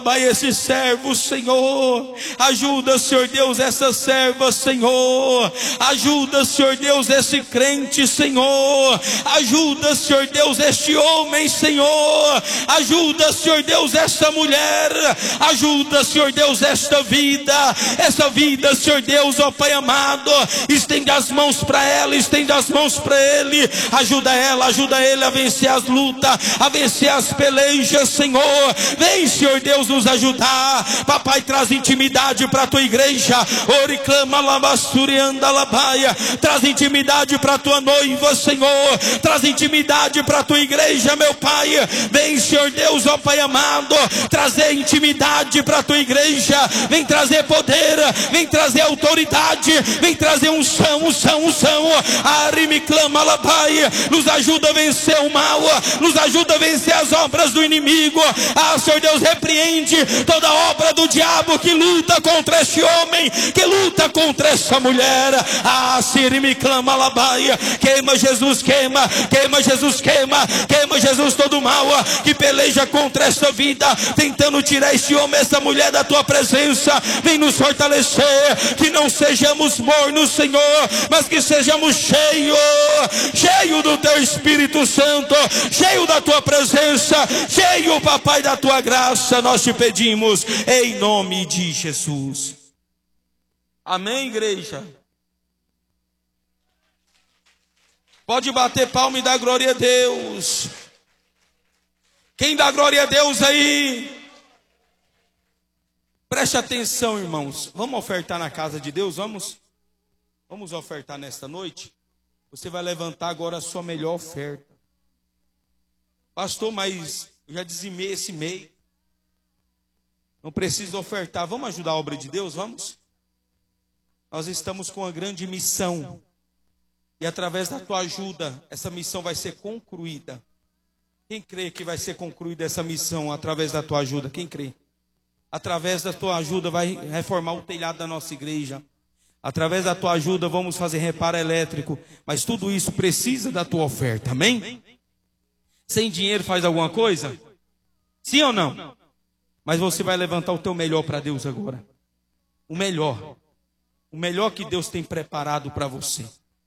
Pai, esse servo, Senhor, ajuda, Senhor Deus, essa serva, Senhor, ajuda, Senhor Deus, esse crente, Senhor, ajuda, Senhor Deus, este homem, Senhor, ajuda, Senhor Deus, esta mulher, ajuda, Senhor Deus, essa vida, Senhor Deus, ó Pai amado, estende as mãos para ela, estende as mãos para ele, ajuda ele a vencer as lutas, a vencer as pelejas, Senhor, vem, Senhor Deus, nos ajudar. Papai, traz intimidade para a tua igreja. Oriclama labasturianda labaia. Traz intimidade para a tua noiva, Senhor. Traz intimidade para a tua igreja, meu Pai. Vem, Senhor Deus, ó Pai amado, trazer intimidade para a tua igreja. Vem trazer poder, vem trazer autoridade, vem trazer unção. Arimiclama labaia. Nos ajuda a vencer o mal, nos ajuda a vencer as obras do inimigo. Senhor Deus, repreende toda obra do diabo que luta contra este homem, que luta contra essa mulher. Sirimi clama labaia. Queima Jesus, queima Jesus, queima Jesus, todo mal que peleja contra essa vida, tentando tirar este homem, essa mulher da tua presença. Vem nos fortalecer, que não sejamos mornos, Senhor, mas que sejamos cheio do teu Espírito Santo, cheio da tua presença, cheio, papai, da tua graça. Nós te pedimos em nome de Jesus. Amém, igreja? Pode bater palma e dar glória a Deus. Quem dá glória a Deus aí? Preste atenção, irmãos. Vamos ofertar na casa de Deus? Vamos ofertar nesta noite? Você vai levantar agora a sua melhor oferta. Pastor, mas eu já dizimei esse mês. Não precisa ofertar. Vamos ajudar a obra de Deus? Vamos? Nós estamos com uma grande missão. E através da tua ajuda, essa missão vai ser concluída. Quem crê que vai ser concluída essa missão através da tua ajuda? Quem crê? Através da tua ajuda vai reformar o telhado da nossa igreja. Através da tua ajuda vamos fazer reparo elétrico. Mas tudo isso precisa da tua oferta. Amém? Sem dinheiro faz alguma coisa? Sim ou não? Mas você vai levantar o teu melhor para Deus agora. O melhor que Deus tem preparado para você.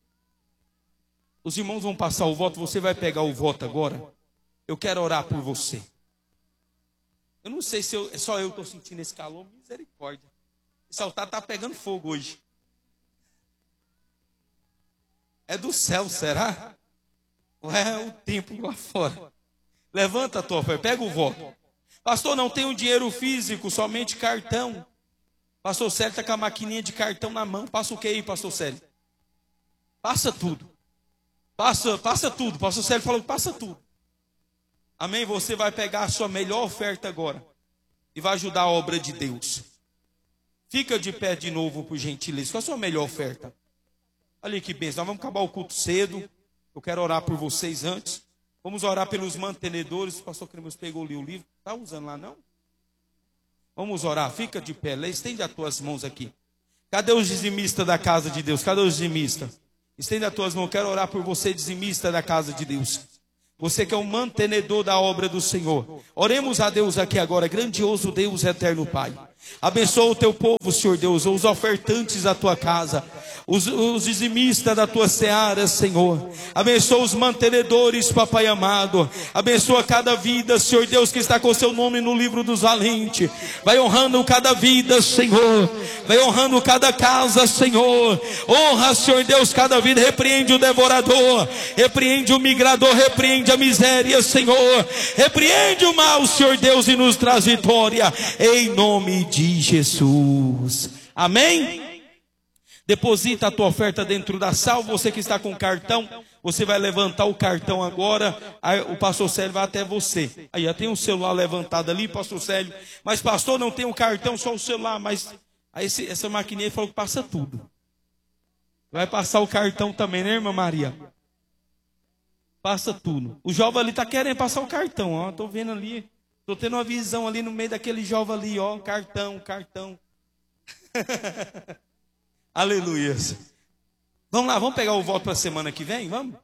Os irmãos vão passar o voto, você vai pegar o voto agora. Eu quero orar por você. Eu não sei se só eu estou sentindo esse calor. Misericórdia. Esse altar está pegando fogo hoje. É do céu, será? Ou é o templo lá fora? Levanta a tua fé, pega o voto. Pastor, não tenho dinheiro físico, somente cartão. Pastor Célio está com a maquininha de cartão na mão. Passa o que aí, pastor Célio? Passa tudo. Passa tudo. Pastor Célio falou que passa tudo. Amém? Você vai pegar a sua melhor oferta agora e vai ajudar a obra de Deus. Fica de pé de novo, por gentileza. Qual a sua melhor oferta? Olha que bênção. Nós vamos acabar o culto cedo. Eu quero orar por vocês antes. Vamos orar pelos mantenedores. O pastor Cremos pegou ali o livro. Está usando lá, não? Vamos orar. Fica de pé. Estende as tuas mãos aqui. Cadê os dizimistas da casa de Deus? Cadê os dizimistas? Estende as tuas mãos. Quero orar por você, dizimista da casa de Deus. Você que é o mantenedor da obra do Senhor. Oremos a Deus aqui agora. Grandioso Deus, eterno Pai. Abençoa o teu povo, Senhor Deus. Os ofertantes da tua casa. Os dizimistas da tua seara, Senhor. Abençoa os mantenedores, papai amado. Abençoa cada vida, Senhor Deus, que está com seu nome no livro dos valentes. Vai honrando cada vida, Senhor. Vai honrando cada casa, Senhor. Honra, Senhor Deus, cada vida. Repreende o devorador. Repreende o migrador. Repreende a miséria, Senhor. Repreende o mal, Senhor Deus, e nos traz vitória. Em nome de Jesus. Amém? Deposita a tua oferta dentro da sala. Você que está com cartão, você vai levantar o cartão agora. Aí o pastor Célio vai até você. Aí já tem um celular levantado ali, pastor Célio. Mas pastor, não tem um cartão, só o celular. Mas aí essa maquininha falou que passa tudo. Vai passar o cartão também, né, irmã Maria? Passa tudo. O jovem ali está querendo passar o cartão, ó. Estou vendo ali. Estou tendo uma visão ali no meio daquele jovem ali, ó. Cartão. Aleluia. Vamos lá, vamos pegar o voto para a semana que vem? Vamos?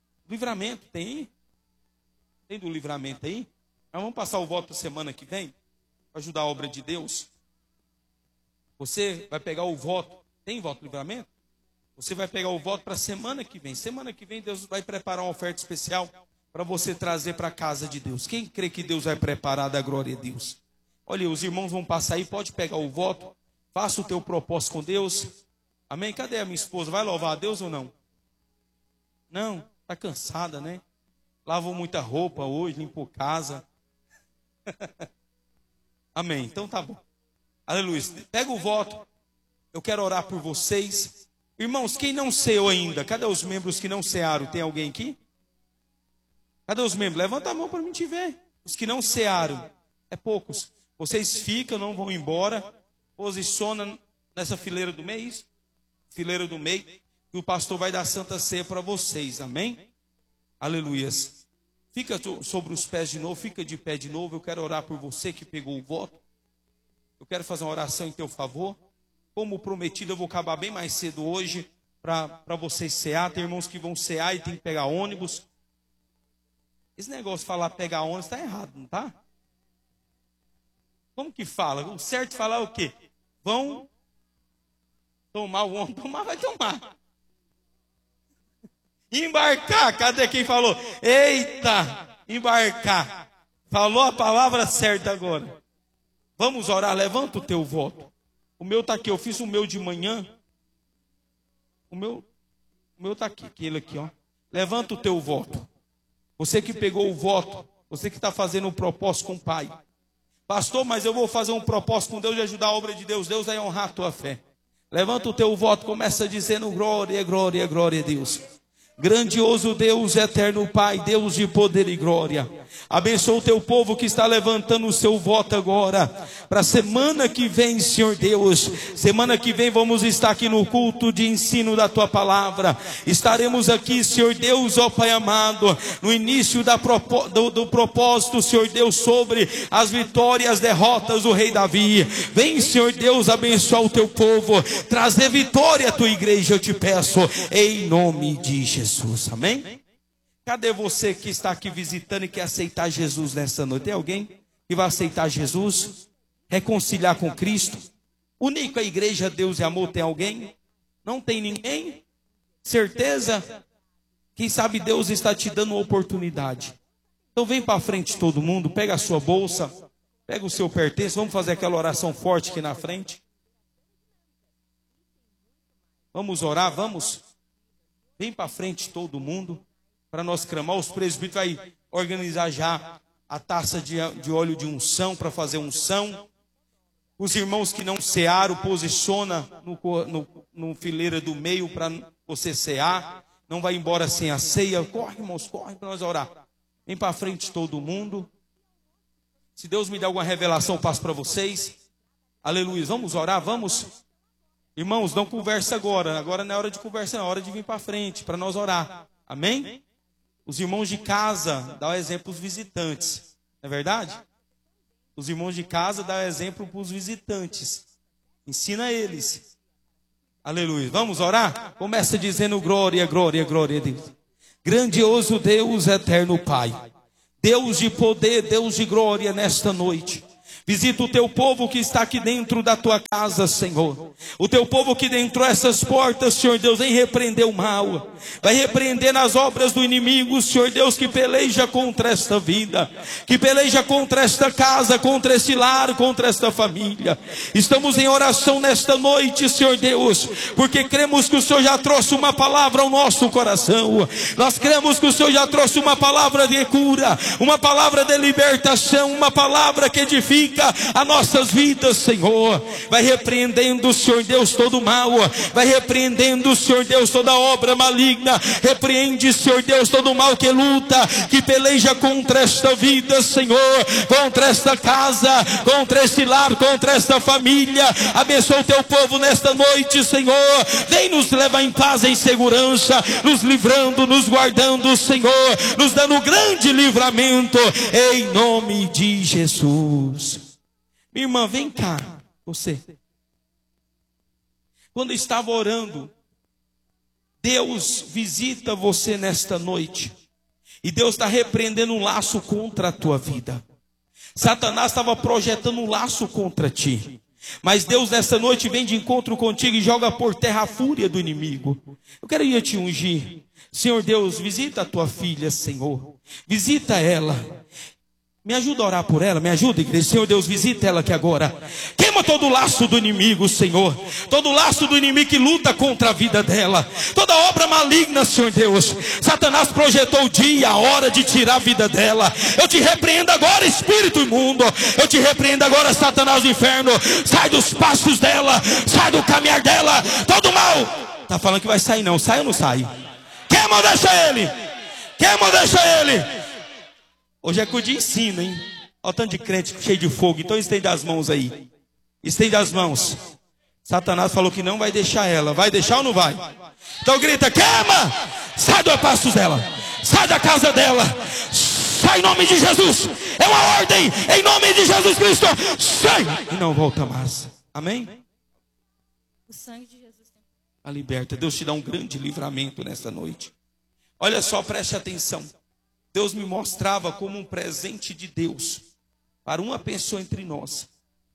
Livramento, tem? Tem do livramento aí? Nós vamos passar o voto para a semana que vem? para ajudar a obra de Deus. Você vai pegar o voto. Tem voto de livramento? Você vai pegar o voto para a semana que vem. Semana que vem Deus vai preparar uma oferta especial para você trazer para a casa de Deus. Quem crê que Deus vai preparar, da glória a Deus? Olha, os irmãos vão passar aí, pode pegar o voto. Faça o teu propósito com Deus. Amém? Cadê a minha esposa? Vai louvar a Deus ou não? Não, está cansada, né? Lavou muita roupa hoje, limpou casa. Amém, então tá bom. Aleluia. Pega o voto. Eu quero orar por vocês. Irmãos, quem não ceou ainda? Cadê os membros que não cearam? Tem alguém aqui? Cadê os membros? Levanta a mão para mim te ver. Os que não cearam. É poucos. Vocês ficam, não vão embora. Posiciona nessa fileira do meio. Fileira do meio. E o pastor vai dar santa ceia para vocês. Amém? Aleluias. Fica sobre os pés de novo. Fica de pé de novo. Eu quero orar por você que pegou o voto. Eu quero fazer uma oração em teu favor. Como prometido, eu vou acabar bem mais cedo hoje para vocês cear. Tem irmãos que vão cear e tem que pegar ônibus. Esse negócio de falar pegar ônibus está errado, não está? Como que fala? O certo é falar o quê? Vão tomar o ônibus. Tomar, vai tomar. Embarcar. Cadê quem falou? Eita, embarcar. Falou a palavra certa agora. Vamos orar, levanta o teu voto. O meu está aqui, eu fiz o meu de manhã. O meu está aqui, aquele aqui, ó. Levanta o teu voto. Você que pegou o voto, você que está fazendo um propósito com o Pai. Pastor, mas eu vou fazer um propósito com Deus e ajudar a obra de Deus. Deus vai honrar a tua fé. Levanta o teu voto, começa dizendo glória, glória, glória a Deus. Grandioso Deus, eterno Pai, Deus de poder e glória. Abençoa o teu povo que está levantando o seu voto agora. Para a semana que vem, Senhor Deus. Semana que vem vamos estar aqui no culto de ensino da tua palavra. Estaremos aqui, Senhor Deus, ó Pai amado, no início do propósito, Senhor Deus, sobre as vitórias, as derrotas do rei Davi. Vem, Senhor Deus, abençoar o teu povo. Trazer vitória à tua igreja, eu te peço, em nome de Jesus. Amém? Cadê você que está aqui visitando e quer aceitar Jesus nessa noite? Tem alguém que vai aceitar Jesus? Reconciliar com Cristo? Unir a igreja Deus e amor? Tem alguém? Não tem ninguém? Certeza? Quem sabe Deus está te dando uma oportunidade. Então vem para frente todo mundo, pega a sua bolsa, pega o seu pertence, vamos fazer aquela oração forte aqui na frente. Vamos orar, vamos? Vem para frente todo mundo. Para nós clamar, os presbíteros vai organizar já a taça de óleo de unção para fazer unção. Os irmãos que não cearam, posiciona no fileira do meio para você cear. Não vai embora sem a ceia. Corre, irmãos, corre para nós orar. Vem para frente todo mundo. Se Deus me der alguma revelação, eu passo para vocês. Aleluia. Vamos orar, vamos. Irmãos, não conversa agora. Agora não é hora de conversa, é hora de vir para frente para nós orar. Amém? Os irmãos de casa dão exemplo aos visitantes. Não é verdade? Os irmãos de casa dão exemplo para os visitantes. Ensina eles. Aleluia. Vamos orar? Começa dizendo glória, glória, glória a Deus. Grandioso Deus, eterno Pai. Deus de poder, Deus de glória nesta noite. Visita o teu povo que está aqui dentro da tua casa, Senhor. O teu povo que dentro dessas portas, Senhor Deus, vem repreender o mal. Vai repreender nas obras do inimigo, Senhor Deus, que peleja contra esta vida. Que peleja contra esta casa, contra este lar, contra esta família. Estamos em oração nesta noite, Senhor Deus, porque cremos que o Senhor já trouxe uma palavra ao nosso coração. Nós cremos que o Senhor já trouxe uma palavra de cura, uma palavra de libertação, uma palavra que edifica as nossas vidas, Senhor. Vai repreendendo, Senhor Deus, todo o mal. Vai repreendendo, Senhor Deus, toda obra maligna. Repreende, Senhor Deus, todo o mal que luta, que peleja contra esta vida, Senhor, contra esta casa, contra este lar, contra esta família. Abençoa o teu povo nesta noite, Senhor. Vem nos levar em paz, em segurança, nos livrando, nos guardando, Senhor, nos dando grande livramento, em nome de Jesus. Minha irmã, vem cá, você. Quando estava orando, Deus visita você nesta noite. E Deus está repreendendo um laço contra a tua vida. Satanás estava projetando um laço contra ti. Mas Deus nessa noite vem de encontro contigo e joga por terra a fúria do inimigo. Eu queria te ungir. Senhor Deus, visita a tua filha, Senhor. Visita ela. Me ajuda a orar por ela, me ajuda, igreja. Senhor Deus, visita ela aqui agora. Queima todo o laço do inimigo, Senhor. Todo o laço do inimigo que luta contra a vida dela. Toda obra maligna, Senhor Deus. Satanás projetou o dia, a hora de tirar a vida dela. Eu te repreendo agora, espírito imundo. Eu te repreendo agora, Satanás do inferno. Sai dos passos dela, sai do caminhar dela. Todo mal. Tá falando que vai sair não, sai ou não sai? Queima ou deixa ele? Queima ou deixa ele? Hoje é com o de ensino, hein? Olha o tanto de crente cheio de fogo. Então estende as mãos aí. Estende as mãos. Satanás falou que não vai deixar ela. Vai deixar ou não vai? Então grita, queima! Sai dos passos dela. Sai da casa dela. Sai em nome de Jesus. É uma ordem. Em nome de Jesus Cristo. Sai! E não volta mais. Amém? O sangue de Jesus. A liberta. Deus te dá um grande livramento nessa noite. Olha só, preste atenção. Deus me mostrava como um presente de Deus para uma pessoa entre nós.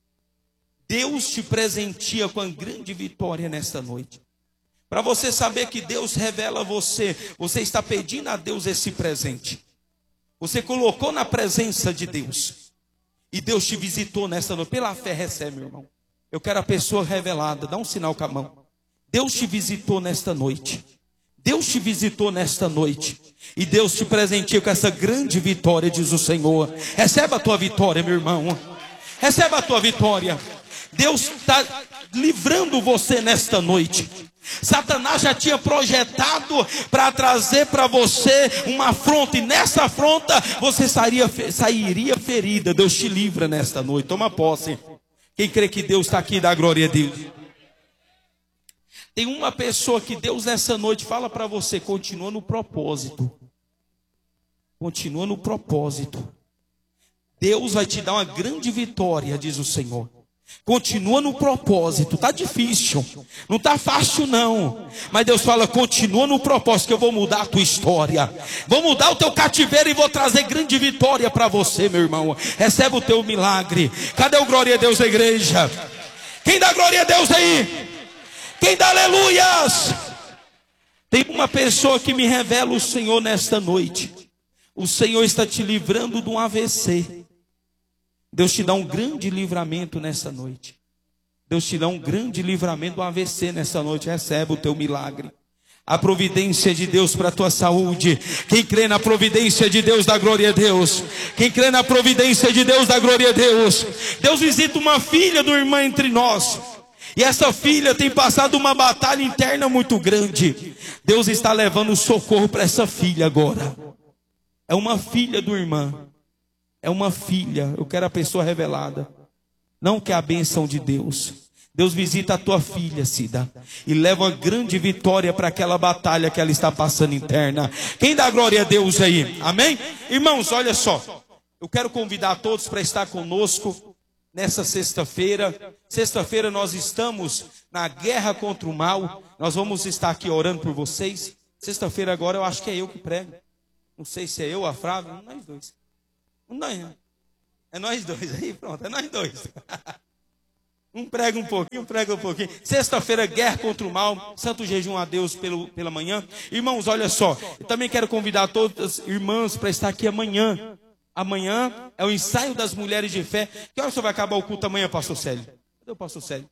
Deus te presentia com a grande vitória nesta noite. Para você saber que Deus revela a você, você está pedindo a Deus esse presente. Você colocou na presença de Deus. E Deus te visitou nesta noite. Pela fé recebe, meu irmão. Eu quero a pessoa revelada. Dá um sinal com a mão. Deus te visitou nesta noite. Deus te visitou nesta noite. E Deus te presenteia com essa grande vitória, diz o Senhor. Receba a tua vitória, meu irmão. Receba a tua vitória. Deus está livrando você nesta noite. Satanás já tinha projetado para trazer para você uma afronta. E nessa afronta você sairia ferida. Deus te livra nesta noite. Toma posse. Quem crê que Deus está aqui, dá glória a Deus. Tem uma pessoa que Deus nessa noite fala para você, continua no propósito. Continua no propósito. Deus vai te dar uma grande vitória, diz o Senhor. Continua no propósito. Tá difícil, não tá fácil não. Mas Deus fala, continua no propósito, que eu vou mudar a tua história. Vou mudar o teu cativeiro e vou trazer grande vitória para você, meu irmão. Recebe o teu milagre. Cadê o glória a Deus da igreja? Quem dá glória a Deus aí? Quem dá aleluias? Tem uma pessoa que me revela o Senhor nesta noite. O Senhor está te livrando de um AVC. Deus te dá um grande livramento nessa noite. Deus te dá um grande livramento do AVC nessa noite. Recebe o teu milagre. A providência de Deus para a tua saúde. Quem crê na providência de Deus, dá glória a Deus. Quem crê na providência de Deus, dá glória a Deus. Deus visita uma filha do irmão entre nós. E essa filha tem passado uma batalha interna muito grande. Deus está levando socorro para essa filha agora. É uma filha do irmão. É uma filha. Eu quero a pessoa revelada. Não quer a bênção de Deus. Deus visita a tua filha, Cida, e leva uma grande vitória para aquela batalha que ela está passando interna. Quem dá glória a Deus aí? Amém? Irmãos, olha só. Eu quero convidar todos para estar conosco nessa sexta-feira. Sexta-feira nós estamos na guerra contra o mal. Nós vamos estar aqui orando por vocês. Sexta-feira agora eu acho que é eu que prego. Não sei se é eu, a Flávia, nós dois. É nós dois aí, pronto, é nós dois. Um prega um pouquinho, um prega um pouquinho. Sexta-feira, guerra contra o mal. Santo jejum a Deus pela manhã. Irmãos, olha só. Eu também quero convidar todas as irmãs para estar aqui amanhã. Amanhã é o ensaio das mulheres de fé. Que hora você vai acabar o culto amanhã, pastor Célio? Cadê o pastor Célio?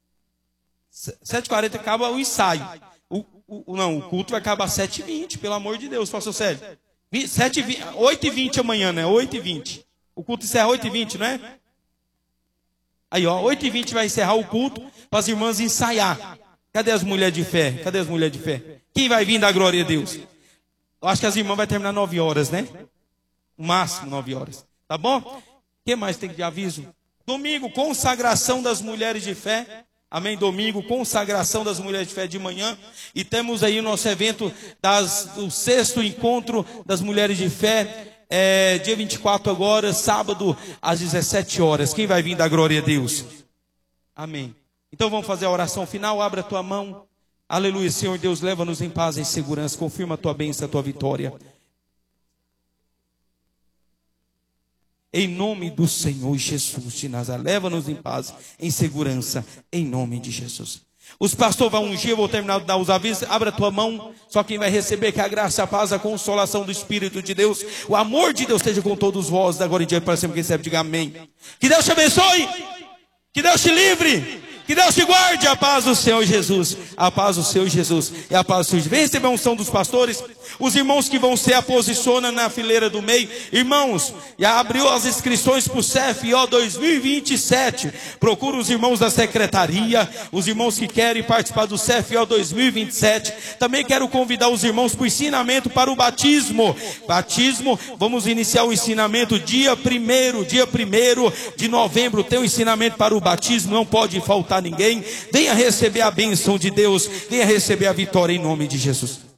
7h40 acaba o ensaio. O culto vai acabar às 7h20, pelo amor de Deus, pastor Célio. 8h20 amanhã, né? 8h20. O culto encerra 8h20, não é? Aí, ó, 8h20 vai encerrar o culto para as irmãs ensaiar. Cadê as mulheres de fé? Cadê as mulheres de fé? Quem vai vir da glória a Deus? Eu acho que as irmãs vão terminar 9 horas, né? O máximo 9 horas. Tá bom? O que mais tem de aviso? Domingo, consagração das mulheres de fé. Amém? Domingo, consagração das mulheres de fé de manhã. E temos aí o nosso evento do 6º encontro das mulheres de fé. Dia 24 agora, sábado, às 17 horas. Quem vai vir dar glória a Deus? Amém. Então vamos fazer a oração final. Abra a tua mão. Aleluia, Senhor Deus, leva-nos em paz e em segurança. Confirma a tua bênção, a tua vitória. Em nome do Senhor Jesus de Nazaré. Leva-nos em paz, em segurança, em nome de Jesus. Os pastores vão ungir, eu vou terminar de dar os avisos. Abra a tua mão, só quem vai receber que a graça, a paz, a consolação do Espírito de Deus, o amor de Deus esteja com todos vós, da agora em diante para sempre. Quem recebe, diga amém. Que Deus te abençoe, que Deus te livre, que Deus te guarde. A paz do Senhor Jesus, a paz do Senhor Jesus e a paz do Senhor. Vem receber a unção dos pastores. Os irmãos que vão ser aposicionam na fileira do meio. Irmãos, já abriu as inscrições para o CFO 2027. Procura os irmãos da secretaria, os irmãos que querem participar do CFO 2027. Também quero convidar os irmãos para o ensinamento para o batismo. Batismo, vamos iniciar o ensinamento dia 1º de novembro. Tem o ensinamento para o batismo, não pode faltar ninguém. Venha receber a bênção de Deus, venha receber a vitória em nome de Jesus.